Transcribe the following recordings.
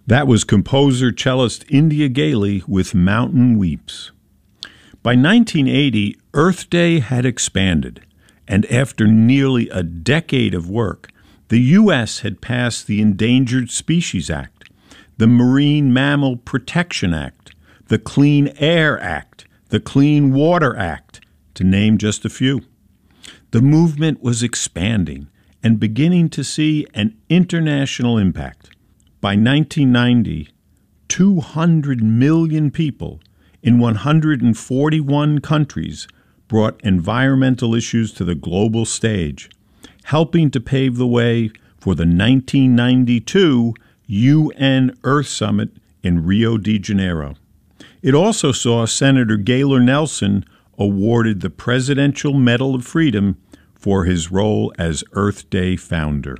That was composer cellist India Gailey with Mountain Weeps. By 1980, Earth Day had expanded, and after nearly a decade of work, the U.S. had passed the Endangered Species Act, the Marine Mammal Protection Act, the Clean Air Act, the Clean Water Act, to name just a few. The movement was expanding and beginning to see an international impact. By 1990, 200 million people in 141 countries brought environmental issues to the global stage, helping to pave the way for the 1992 UN Earth Summit in Rio de Janeiro. It also saw Senator Gaylor Nelson awarded the Presidential Medal of Freedom for his role as Earth Day founder.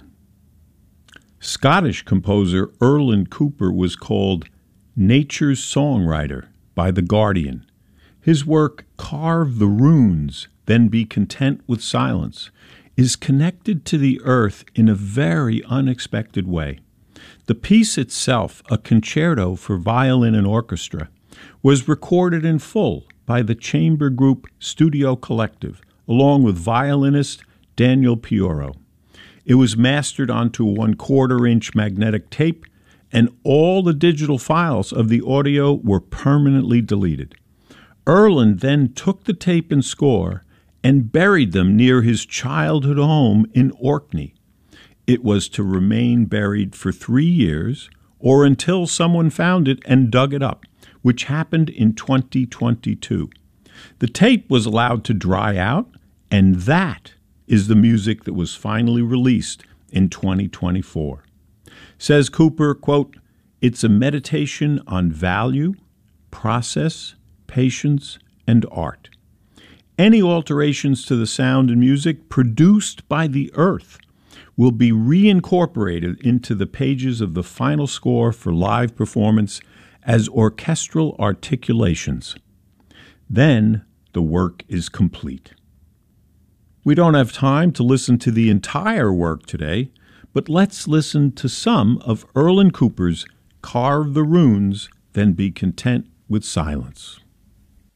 Scottish composer Erland Cooper was called Nature's Songwriter by The Guardian. His work, Carve the Runes, Then Be Content with Silence, is connected to the earth in a very unexpected way. The piece itself, a concerto for violin and orchestra, was recorded in full by the chamber group Studio Collective, along with violinist Daniel Pioro. It was mastered onto a 1/4-inch magnetic tape, and all the digital files of the audio were permanently deleted. Erland then took the tape and score and buried them near his childhood home in Orkney. It was to remain buried for 3 years or until someone found it and dug it up, which happened in 2022. The tape was allowed to dry out, and that is the music that was finally released in 2024. Says Cooper, quote, "It's a meditation on value, process, patience, and art. Any alterations to the sound and music produced by the earth will be reincorporated into the pages of the final score for live performance as orchestral articulations. Then the work is complete." We don't have time to listen to the entire work today, but let's listen to some of Erland Cooper's Carve the Runes, Then Be Content with Silence.